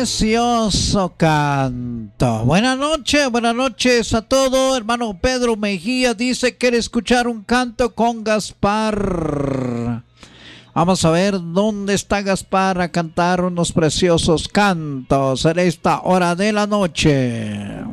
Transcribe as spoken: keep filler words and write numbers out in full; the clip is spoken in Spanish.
precioso canto. Buenas noches, buenas noches a todos. Hermano Pedro Mejía dice que quiere escuchar un canto con Gaspar. Vamos a ver dónde está Gaspar a cantar unos preciosos cantos en esta hora de la noche.